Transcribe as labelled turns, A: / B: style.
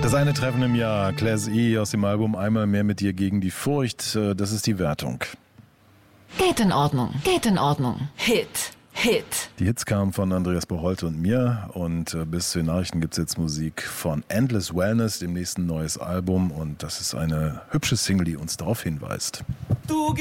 A: Das eine Treffen im Jahr, Class E aus dem Album Einmal mehr mit dir gegen die Furcht, das ist die Wertung.
B: Geht in Ordnung, geht in Ordnung. Hit.
A: Die Hits kamen von Andreas Bocholt und mir und bis zu den Nachrichten gibt es jetzt Musik von Endless Wellness, dem nächsten neues Album, und das ist eine hübsche Single, die uns darauf hinweist.
C: Du